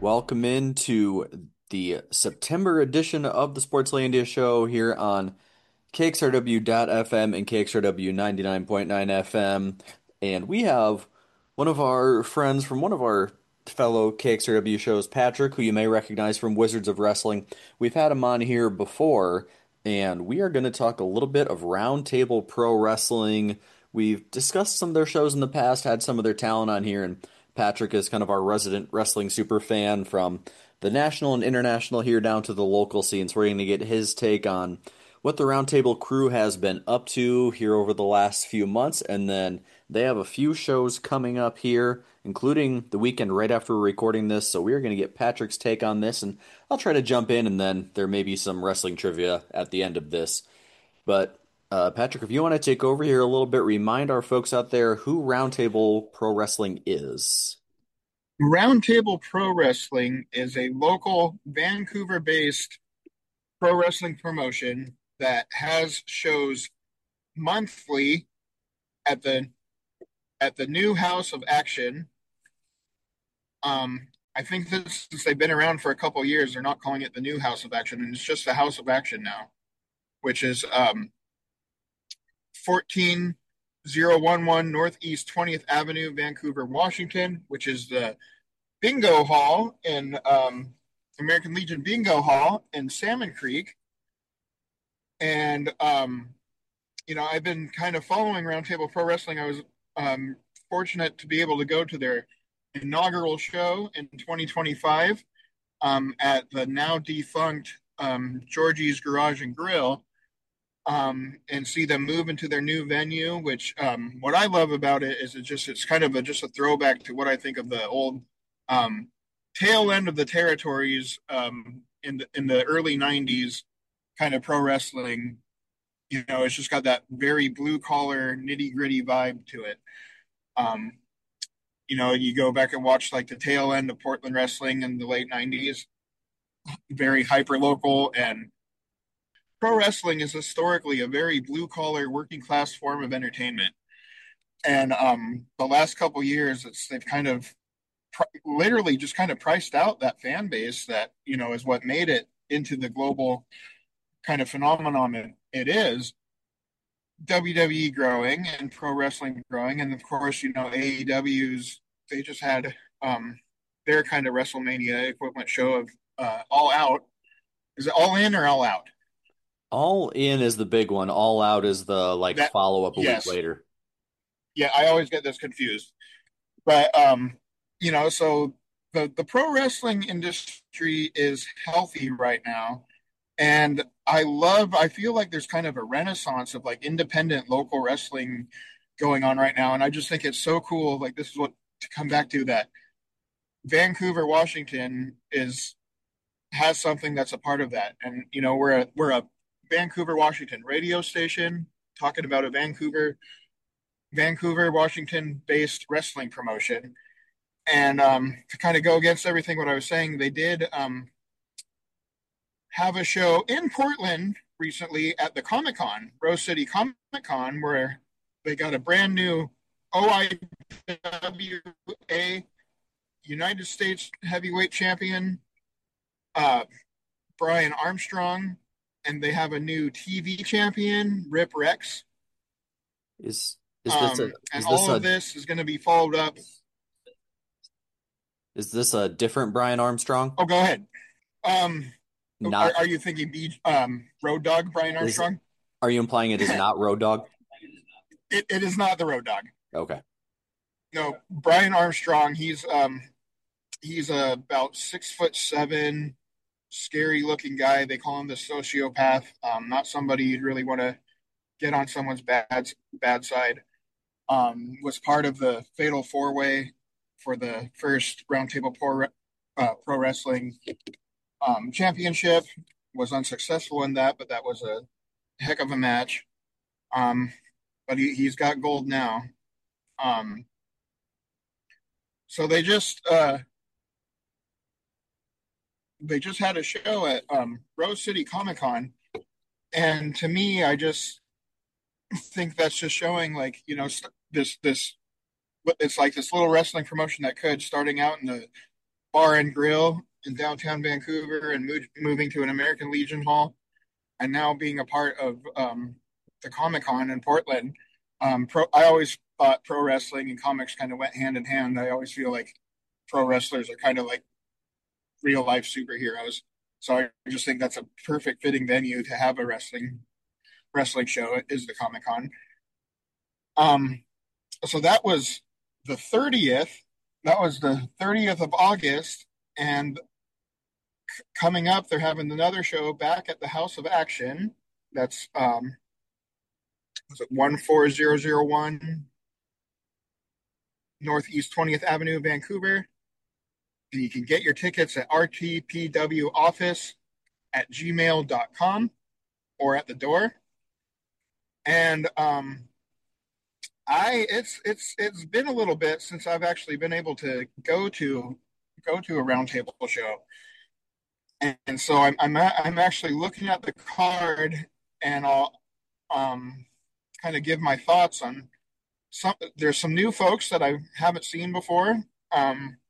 Welcome into the September edition of the Sportslandia Show here on KXRW.FM and KXRW 99.9 FM. And we have one of our friends from one of our fellow KXRW shows, Patrick, who you may recognize from Wizards of Wrestling. We've had him on here before, and we are going to talk a little bit of Roundtable Pro Wrestling. We've discussed some of their shows in the past, had some of their talent on here, and Patrick is kind of our resident wrestling super fan from the national and international here down to the local scene. So we're going to get his take on what the Roundtable crew has been up to here over the last few months, and then they have a few shows coming up here, including the weekend right after we're recording this. So we are going to get Patrick's take on this, and I'll try to jump in, and then there may be some wrestling trivia at the end of this. But Patrick, if you want to take over here a little bit, remind our folks out there who Roundtable Pro Wrestling is. Roundtable Pro Wrestling is a local Vancouver-based pro wrestling promotion that has shows monthly at the new House of Action. I think that since they've been around for a couple years, they're not calling it the new House of Action, and it's just the House of Action now, which is 14011 Northeast 20th Avenue, Vancouver, Washington, which is the Bingo Hall in American Legion Bingo Hall in Salmon Creek. And I've been kind of following Roundtable Pro Wrestling. I was fortunate to be able to go to their inaugural show in 2025 at the now defunct Georgie's Garage and Grill, and see them move into their new venue. Which what I love about it is it's kind of just a throwback to what I think of the old tail end of the territories in the early '90s kind of pro wrestling. It's just got that very blue collar, nitty gritty vibe to it. Um, you go back and watch like the tail end of Portland wrestling in the late '90s, very hyper local, and pro wrestling is historically a very blue collar, working class form of entertainment. And the last couple years, they've kind of literally just kind of priced out that fan base that is what made it into the global kind of phenomenon it is. WWE growing and pro wrestling growing, and of course, AEW's they just had their kind of WrestleMania equivalent show of All Out. Is it All In or All Out? All In is the big one. All Out is the That follow up a week yes, later. yeah, I always get this confused. But so the pro wrestling industry is healthy right now. And I feel like there's kind of a renaissance of like independent local wrestling going on right now. And I just think it's so cool. Like, this is what to come back to, that Vancouver, Washington has something that's a part of that. And, we're a Vancouver, Washington radio station talking about a Vancouver, Washington based wrestling promotion. And to kind of go against everything what I was saying, they did have a show in Portland recently at the Comic Con, Rose City Comic Con, where they got a brand new OIWA United States Heavyweight Champion, Brian Armstrong, and they have a new TV champion, Rip Rex. Is is this a And is this all of a this is going to be followed up. is this a different Brian Armstrong? Oh, go ahead. Um, Not are you thinking Road Dog Brian is Armstrong? Are you implying it is not Road Dogg? It is not the Road Dog. Okay. No, Brian Armstrong. He's about 6'7", scary looking guy. They call him the sociopath. Not somebody you'd really want to get on someone's bad side. Was part of the Fatal Four Way for the first Roundtable Pro Wrestling Championship. Was unsuccessful in that, but that was a heck of a match. Um, but he's got gold now. Um, so they just had a show at Rose City Comic Con, and to me, I just think that's just showing like this it's like this little wrestling promotion that could starting out in the bar and grill in downtown Vancouver and moving to an American Legion Hall, and now being a part of the Comic Con in Portland. I always thought pro wrestling and comics kind of went hand in hand. I always feel like pro wrestlers are kind of like real life superheroes. So I just think that's a perfect fitting venue to have a wrestling show is the Comic Con. Um, so that was the 30th. That was the 30th of August, and coming up, they're having another show back at the House of Action. That's was it 14001 Northeast 20th Avenue, Vancouver. And you can get your tickets at rtpwoffice@gmail.com or at the door. And it's been a little bit since I've actually been able to go to a roundtable show. And so I'm actually looking at the card, and I'll um kind of give my thoughts on some. There's some new folks that I haven't seen before.